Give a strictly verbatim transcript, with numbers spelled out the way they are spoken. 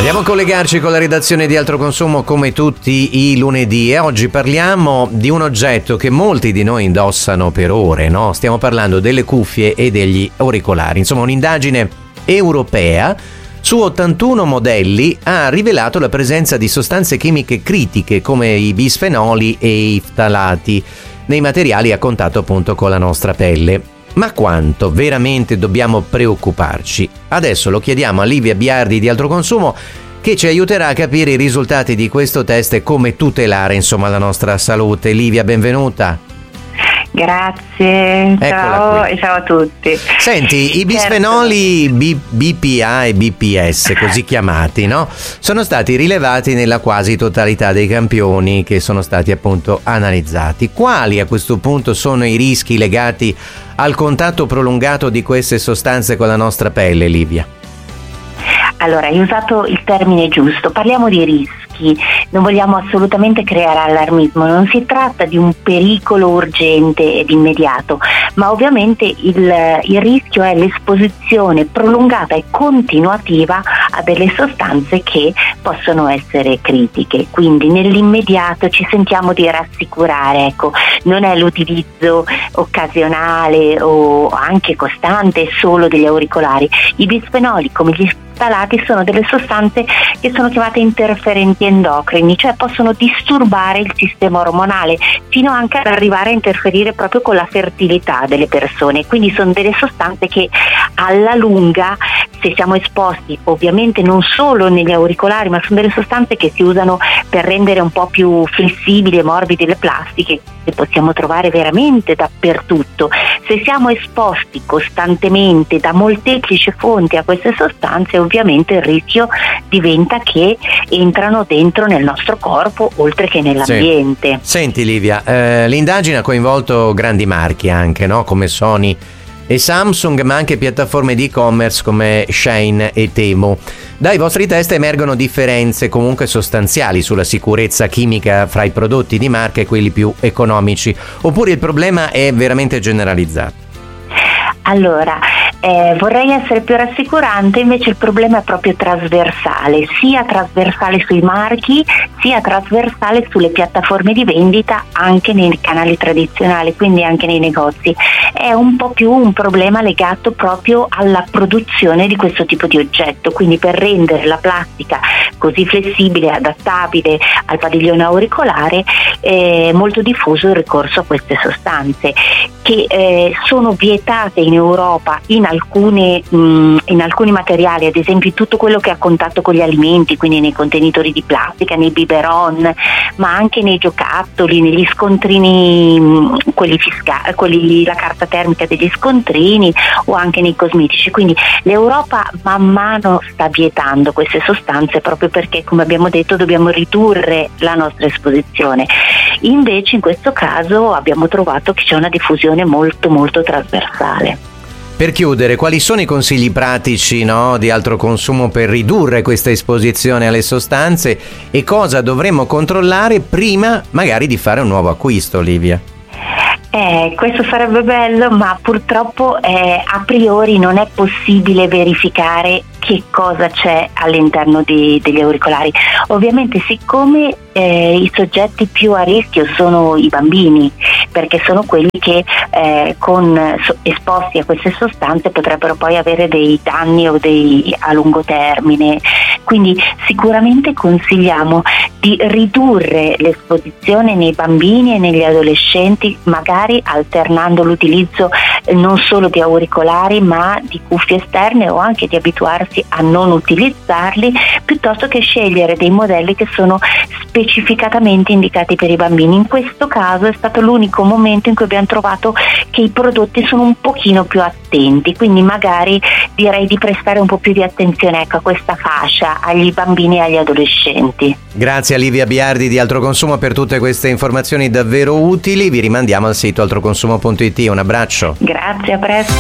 Andiamo a collegarci con la redazione di Altro Consumo come tutti i lunedì e oggi parliamo di un oggetto che molti di noi indossano per ore, no? Stiamo parlando delle cuffie e degli auricolari. Insomma, un'indagine europea su ottantuno modelli ha rivelato la presenza di sostanze chimiche critiche come i bisfenoli e i ftalati nei materiali a contatto appunto con la nostra pelle. Ma quanto veramente dobbiamo preoccuparci? Adesso lo chiediamo a Livia Biardi di Altro Consumo, che ci aiuterà a capire i risultati di questo test e come tutelare insomma la nostra salute. Livia, benvenuta. Grazie, ciao e ciao a tutti. Senti, i bisfenoli B- BPA e B P S, così chiamati, no? Sono stati rilevati nella quasi totalità dei campioni che sono stati appunto analizzati. Quali a questo punto sono i rischi legati al contatto prolungato di queste sostanze con la nostra pelle, Livia? Allora, hai usato il termine giusto, parliamo di rischi, non vogliamo assolutamente creare allarmismo, non si tratta di un pericolo urgente ed immediato, ma ovviamente il, il rischio è l'esposizione prolungata e continuativa a delle sostanze che possono essere critiche, quindi nell'immediato ci sentiamo di rassicurare, ecco, non è l'utilizzo occasionale o anche costante solo degli auricolari. I bisfenoli, come gli ftalati, sono delle sostanze che sono chiamate interferenti endocrini, cioè possono disturbare il sistema ormonale fino anche ad arrivare a interferire proprio con la fertilità delle persone, quindi sono delle sostanze che alla lunga, se siamo esposti, ovviamente non solo negli auricolari, ma sono delle sostanze che si usano per rendere un po' più flessibili e morbide le plastiche, che possiamo trovare veramente dappertutto. Se siamo esposti costantemente da molteplici fonti a queste sostanze, ovviamente il rischio diventa che entrano dentro nel nostro corpo oltre che nell'ambiente. Sì. Senti Livia, eh, l'indagine ha coinvolto grandi marchi anche, no? Come Sony e Samsung, ma anche piattaforme di e-commerce come Shein e Temu. Dai vostri test emergono differenze comunque sostanziali sulla sicurezza chimica fra i prodotti di marca e quelli più economici, oppure il problema è veramente generalizzato? Allora, eh, vorrei essere più rassicurante, invece il problema è proprio trasversale, sia trasversale sui marchi, sia trasversale sulle piattaforme di vendita, anche nei canali tradizionali, quindi anche nei negozi. È un po' più un problema legato proprio alla produzione di questo tipo di oggetto, quindi per rendere la plastica così flessibile e adattabile al padiglione auricolare è molto diffuso il ricorso a queste sostanze che eh, sono vietate in Europa in alcune mh, in alcuni materiali, ad esempio tutto quello che ha contatto con gli alimenti, quindi nei contenitori di plastica, nei biberon, ma anche nei giocattoli, negli scontrini mh, quelli fiscali, quelli la carta termica degli scontrini, o anche nei cosmetici. Quindi l'Europa man mano sta vietando queste sostanze proprio perché, come abbiamo detto, dobbiamo ridurre la nostra esposizione. Invece in questo caso abbiamo trovato che c'è una diffusione molto molto trasversale. Per chiudere, quali sono i consigli pratici, no, di Altro Consumo per ridurre questa esposizione alle sostanze e cosa dovremmo controllare prima magari di fare un nuovo acquisto, Livia? Eh, questo sarebbe bello, ma purtroppo eh, a priori non è possibile verificare che cosa c'è all'interno di, degli auricolari. Ovviamente, siccome eh, i soggetti più a rischio sono i bambini, perché sono quelli che eh, con so, esposti a queste sostanze potrebbero poi avere dei danni o dei a lungo termine, quindi sicuramente consigliamo di ridurre l'esposizione nei bambini e negli adolescenti, magari alternando l'utilizzo eh, non solo di auricolari ma di cuffie esterne, o anche di abituarsi a non utilizzarli, piuttosto che scegliere dei modelli che sono specificatamente indicati per i bambini. In questo caso è stato l'unico momento in cui abbiamo trovato che i prodotti sono un pochino più attenti, quindi magari direi di prestare un po' più di attenzione, ecco, a questa fascia, agli bambini e agli adolescenti. Grazie a Livia Biardi di Altro Consumo per tutte queste informazioni davvero utili. Vi rimandiamo al sito altroconsumo punto it. Un abbraccio. Grazie, a presto.